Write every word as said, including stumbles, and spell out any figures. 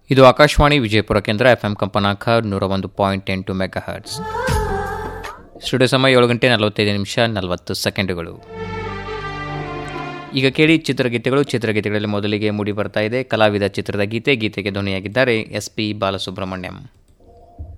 ಇದು ಆಕಾಶವಾಣಿ ವಿಜಯಪುರ ಕೇಂದ್ರ F M ಕಂಪನಾಂಕ ನೂರ ಒಂದು ಪಾಯಿಂಟ್ ಎಂಟು ಮೆಗಾ ಹರ್ಟ್ಸ್. ಸ್ಟುಡಿಯೋ ಸಮಯ ಏಳು ಗಂಟೆ ನಲವತ್ತೈದು ನಿಮಿಷ ನಲವತ್ತು ಸೆಕೆಂಡುಗಳು. ಈಗ ಕೇಳಿ ಚಿತ್ರಗೀತೆಗಳು. ಚಿತ್ರಗೀತೆಗಳಲ್ಲಿ ಮೊದಲಿಗೆ ಮೂಡಿ ಬರ್ತಾ ಇದೆ ಕಲಾವಿದ ಚಿತ್ರದ ಗೀತೆ. ಗೀತೆಗೆ ಧ್ವನಿಯಾಗಿದ್ದಾರೆ ಎಸ್ ಪಿ ಬಾಲಸುಬ್ರಹ್ಮಣ್ಯಂ.